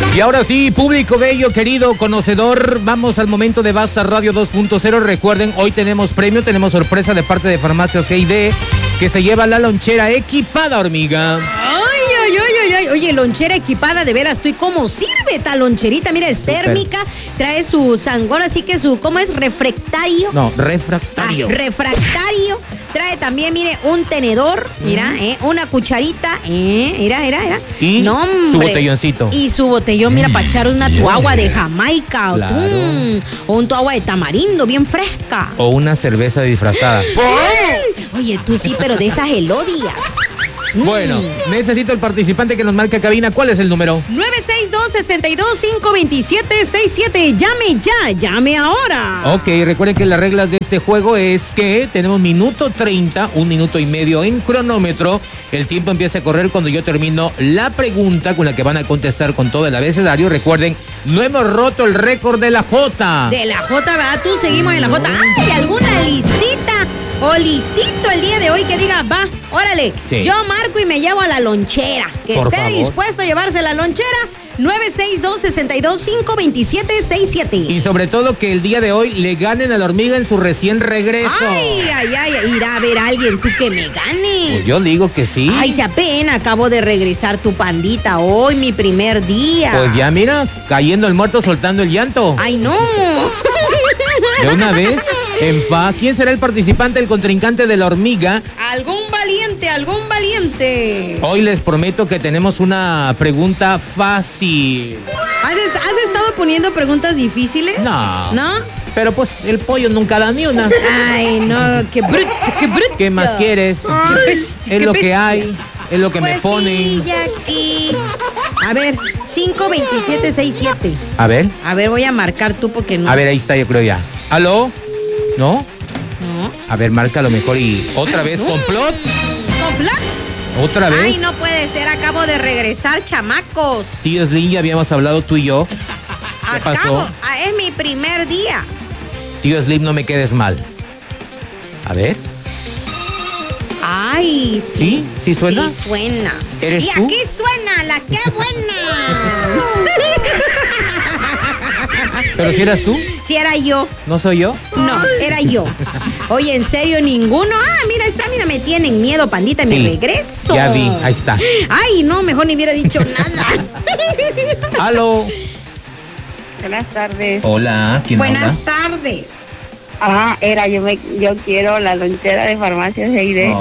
Y ahora sí, público bello, querido, conocedor, vamos al momento de Basta Radio 2.0. Recuerden, hoy tenemos premio, tenemos sorpresa de parte de Farmacias G&D, que se lleva la lonchera equipada, hormiga. Ay. Oye, lonchera equipada, de veras, ¿tú y cómo sirve esta loncherita? Mira, es térmica, trae su sangón, así que ¿cómo es? Refractario. No, refractario. Refractario. Trae también, mire, un tenedor, mira, una cucharita, mira. Y no, su botelloncito. Y su botellón, mira, para echar una tuagua de Jamaica. Claro. O un tuagua de tamarindo, bien fresca. O una cerveza disfrazada. Oye, tú sí, pero de esas elodias. Bueno, necesito el participante que nos marque cabina. ¿Cuál es el número? 962-62-527-67. Llame ahora. Ok, recuerden que las reglas de este juego es que tenemos minuto 30, 1 minuto y medio en cronómetro. El tiempo empieza a correr cuando yo termino la pregunta con la que van a contestar con todo el abecedario. Recuerden, no hemos roto el récord de la J. De la J, ¿verdad? Tú seguimos en la J. ¡Ay, alguna listita! O listito el día de hoy que diga, va, órale, sí. Yo marco y me llevo a la lonchera. Que Por esté favor. dispuesto a llevarse la lonchera. 962-62-527-67. Y sobre todo que el día de hoy le ganen a la hormiga en su recién regreso. Ay, irá a ver a alguien tú que me gane. Pues yo digo que sí. Ay, se apena, acabo de regresar tu pandita hoy, mi primer día. Pues ya mira, cayendo el muerto, soltando el llanto. Ay, no. De una vez, en fa. ¿Quién será el participante, el contrincante de la hormiga? Algún valiente. Hoy les prometo que tenemos una pregunta fácil. ¿Has estado poniendo preguntas difíciles? No. ¿No? Pero pues el pollo nunca da ni una. Ay, no, qué bruto. ¿Qué más quieres? Es lo que hay, es lo que me pone. Sí, Jackie. A ver, 52767. A ver, Voy a marcar tú porque no. a ver, ahí está, yo creo ya. ¿Aló? ¿No? No. A ver, marca lo mejor y otra vez complot. ¿Complot? ¿Otra vez? Ay, no puede ser, acabo de regresar, chamacos. Tío Slim, ya habíamos hablado tú y yo. ¿Qué pasó? Es mi primer día. Tío Slim, no me quedes mal. A ver. Ay, ¿Sí? ¿Sí suena? Sí suena. ¿Eres y tú? aquí suena la que buena. ¿Pero si eras tú? Si era yo. ¿No soy yo? No, era yo. Oye, ¿en serio ninguno? Mira, me tienen miedo, pandita, Sí, mi regreso. ya vi, ahí está. Ay, no, mejor ni hubiera dicho nada. ¿Aló? Buenas tardes. Hola, ¿quién Buenas habla? tardes. Yo quiero la lonchera de Farmacias G&D.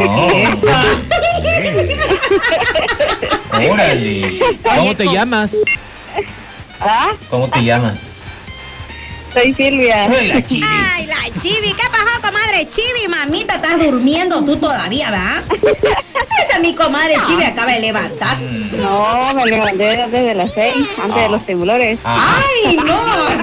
Órale. ¿Cómo te llamas? ¿Cómo te llamas? Soy Silvia. Ay, la chivi. Ay, la Chivi. ¿Qué pasó, comadre Chivi? Mamita, estás durmiendo tú todavía, ¿verdad? Esa mi comadre Chivi acaba de levantar. No, me levanté desde las 6, antes de los temblores. ¡Ay, no!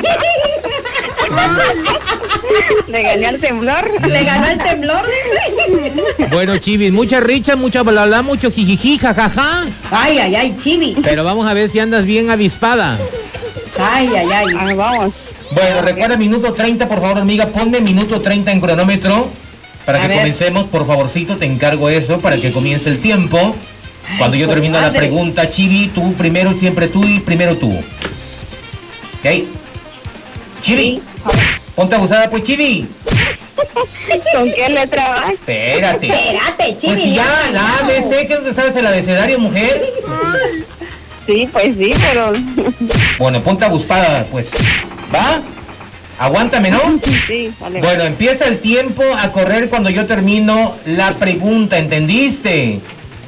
Le gané al temblor. ¿Le ganó el temblor? Bueno, Chivis, mucha richa, mucha bla bla, mucho jijiji, jajaja. Ay, Chivi. Pero vamos a ver si andas bien avispada. Ay. Vamos. Bueno, recuerda minuto 30, por favor, amiga, ponme minuto 30 en cronómetro. Para que comencemos, por favorcito, te encargo eso, para que comience el tiempo. Cuando yo termino la pregunta, Chivi, tú primero, siempre tú y primero tú. ¿Ok? Chivi, ponte abusada, pues, Chivi. ¿Con qué letra vas? Espérate, Chivi. Pues si ya, la ABC, que no te sabes el abecedario, mujer. Sí, pues sí, pero... Bueno, ponte abusada, pues. ¿Va? Aguántame, ¿no? Sí, vale. Bueno, empieza el tiempo a correr cuando yo termino la pregunta, ¿entendiste?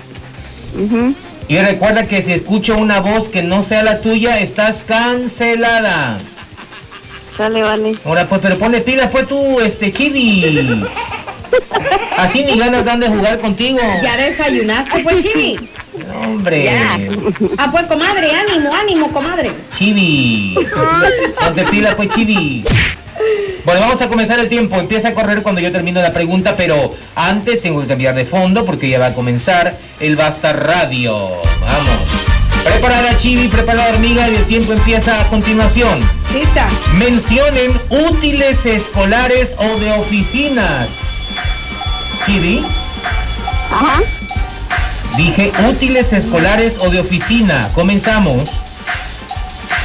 Y recuerda que si escucho una voz que no sea la tuya, estás cancelada. Vale. Ahora, pues, pero ponle pilas, pues, tú, Chivi. Así ni ganas dan de jugar contigo. ¿Ya desayunaste, pues, Chivi? Hombre. Ya. Pues, comadre, ánimo, comadre. Chivi. Ponte pilas, pues, Chivi. Bueno, vamos a comenzar el tiempo. Empieza a correr cuando yo termino la pregunta, pero antes tengo que cambiar de fondo porque ya va a comenzar el Basta Radio. Vamos. Preparada, Chivi, preparada, hormiga, y el tiempo empieza a continuación. Lista. Mencionen útiles escolares o de oficinas. Chivi. Ajá. Dije útiles escolares o de oficina. Comenzamos.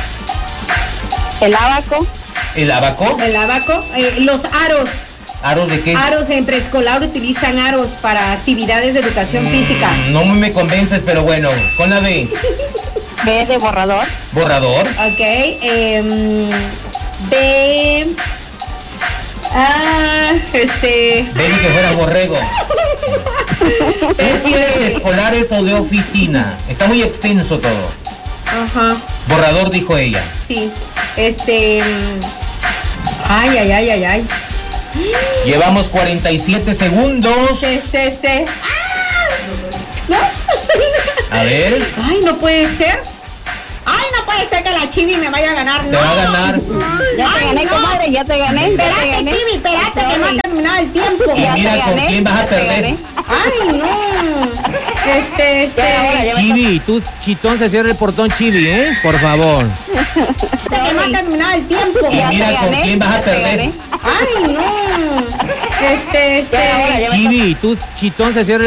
El abaco. ¿El abaco? El abaco. Los aros. ¿Aros de qué? Aros en preescolar utilizan aros para actividades de educación física. No me convences, pero bueno, con la B. B de borrador. ¿Borrador? Ok. B. B ni que fuera borrego. ¿Prefieres escolares o de oficina? Está muy extenso todo. Ajá. Borrador, dijo ella. Sí. Ay. Llevamos 47 segundos. ¿No? A ver. Ay, no puede ser. Ay, no puede ser que la Chibi me vaya a ganar. Te va a ganar. Ya te gané, comadre, ya te gané. Espérate, Chibi, espérate, que no ha terminado el tiempo. Y mira con quién vas a perder. Ay, no. Chibi, tú chitón se cierra el portón, Chibi, por favor. Que no ha terminado el tiempo. Y mira con quién vas a perder. Ay, no. Chibi, tú chitón se cierra